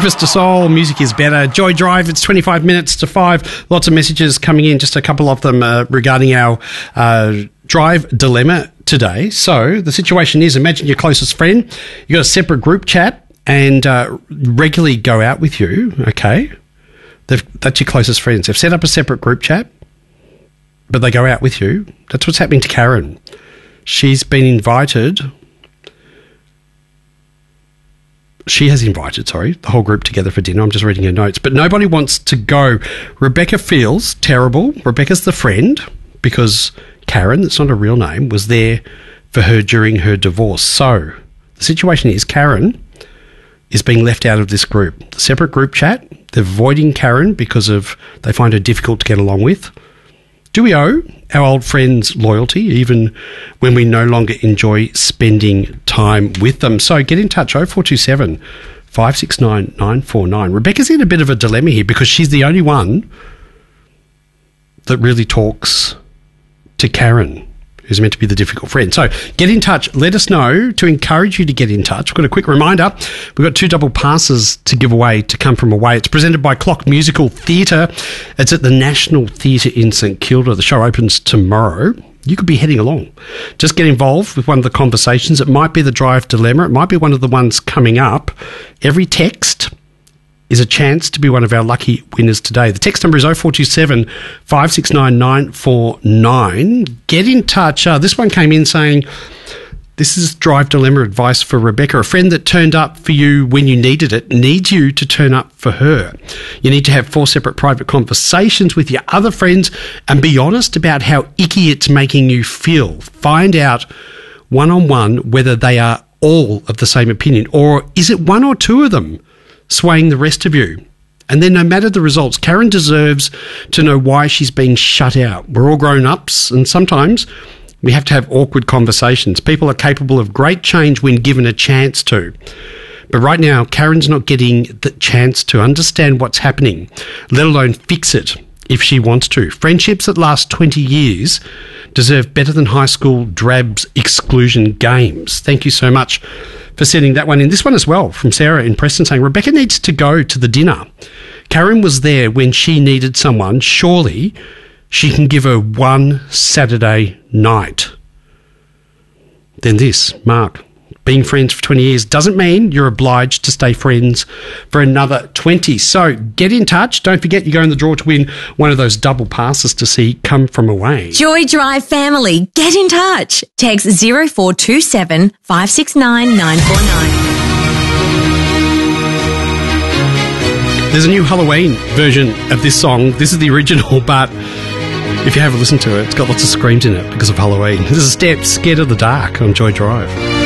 Breakfast to Soul, music is better. Joy Drive, it's 25 minutes to 5. Lots of messages coming in, just a couple of them regarding our drive dilemma today. So the situation is, imagine your closest friend, you've got a separate group chat and regularly go out with you, okay? That's your closest friends. They've set up a separate group chat, but they go out with you. That's what's happening to Karen. She's been invited... She has invited, the whole group together for dinner. I'm just reading her notes. But nobody wants to go. Rebecca feels terrible. Rebecca's the friend because Karen, that's not a real name, was there for her during her divorce. So the situation is Karen is being left out of this group. The separate group chat, they're avoiding Karen because they find her difficult to get along with. Do we owe our old friends loyalty even when we no longer enjoy spending time with them? So get in touch, 0427 569 949. Rebecca's in a bit of a dilemma here because she's the only one that really talks to Karen, who's meant to be the difficult friend. So get in touch. Let us know to encourage you to get in touch. We've got a quick reminder. We've got 2 double passes to give away to Come From Away. It's presented by Clock Musical Theatre. It's at the National Theatre in St Kilda. The show opens tomorrow. You could be heading along. Just get involved with one of the conversations. It might be the drive dilemma. It might be one of the ones coming up. Every text is a chance to be one of our lucky winners today. The text number is 0427 569 949. Get in touch. This one came in saying, this is drive dilemma advice for Rebecca. A friend that turned up for you when you needed it needs you to turn up for her. You need to have 4 separate private conversations with your other friends and be honest about how icky it's making you feel. Find out one-on-one whether they are all of the same opinion, or is it one or two of them swaying the rest of you? And then no matter the results, Karen deserves to know why she's being shut out. We're all grown-ups and sometimes we have to have awkward conversations. People are capable of great change when given a chance to. But right now, Karen's not getting the chance to understand what's happening, let alone fix it if she wants to. Friendships that last 20 years deserve better than high school drabs exclusion games. Thank you so much for sending that one in. This one as well from Sarah in Preston saying, Rebecca needs to go to the dinner. Karen was there when she needed someone. Surely she can give her one Saturday night. Then this, Mark, being friends for 20 years doesn't mean you're obliged to stay friends for another 20. So get in touch. Don't forget you go in the draw to win one of those double passes to see Come From Away. Joy Drive family, get in touch. Text 0427 569 949. There's a new Halloween version of this song. This is the original, but if you have a listen to it, it's got lots of screams in it because of Halloween. This is Steps, Scared of the Dark on Joy Drive.